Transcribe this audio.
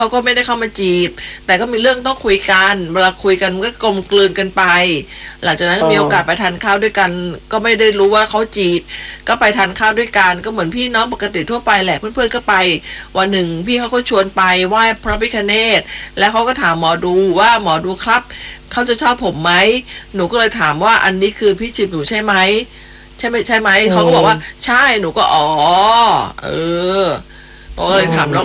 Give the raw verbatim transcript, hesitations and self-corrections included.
เขาก็ไม่ได้เข้ามาจีบแต่ก็มีเรื่องต้องคุยกันเวลาคุยกันมันก็กลมกลืนกันไปหลังจากนั้นมีโอกาสไปทานข้าวด้วยกันก็ไม่ได้รู้ว่าเขาจีบก็ไปทานข้าวด้วยกันก็เหมือนพี่น้องปกติทั่วไปแหละเพื่อนๆก็ไปวันหนึ่งพี่เขาก็ชวนไปไหว้พระพิฆเนศแล้วเขาก็ถามหมอดูว่าหมอดูครับเขาจะชอบผมไหมหนูก็เลยถามว่าอันนี้คือพี่จีบหนูใช่ไหมใช่ไหมใช่ไหมเขาก็บอกว่าใช่หนูก็อ๋อเออก็เลยถาม